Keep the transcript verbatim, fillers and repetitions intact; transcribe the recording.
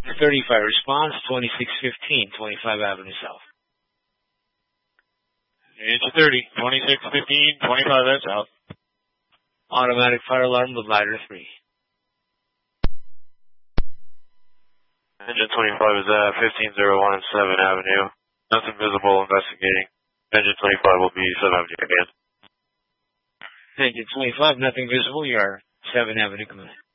thirty-five response, twenty-six fifteen, twenty-five Avenue South. Engine thirty, twenty-six fifteen, twenty-five Avenue South. Automatic fire alarm with ladder three. Engine twenty-five is at fifteen oh one and seventh Avenue. Nothing visible, investigating. Engine twenty-five will be seventh Avenue again. Engine twenty-five, nothing visible. You are seventh Avenue, command.